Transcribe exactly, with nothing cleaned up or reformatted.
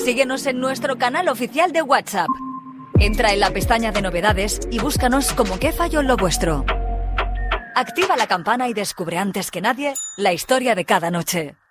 Síguenos en nuestro canal oficial de WhatsApp. Entra en la pestaña de novedades y búscanos como Qué Fallo en lo Vuestro. Activa la campana y descubre antes que nadie la historia de cada noche.